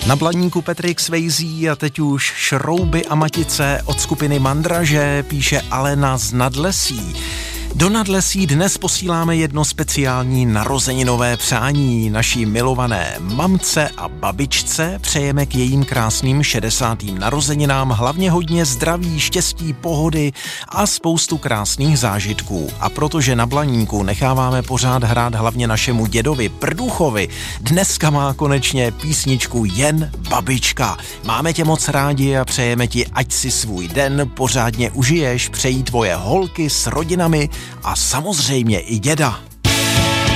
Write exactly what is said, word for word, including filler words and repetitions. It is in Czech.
Na Blaníku Patrick Swayze a teď už Šrouby a matice od skupiny Mandraže, píše Alena z Nadlesí. Do Nadlesí dnes posíláme jedno speciální narozeninové přání. Naší milované mamce a babičce přejeme k jejím krásným šedesátým narozeninám hlavně hodně zdraví, štěstí, pohody a spoustu krásných zážitků. A protože na Blaníku necháváme pořád hrát hlavně našemu dědovi Prduchovi, dneska má konečně písničku Jen babička. Máme tě moc rádi a přejeme ti, ať si svůj den pořádně užiješ, přejí tvoje holky s rodinami a samozřejmě i děda.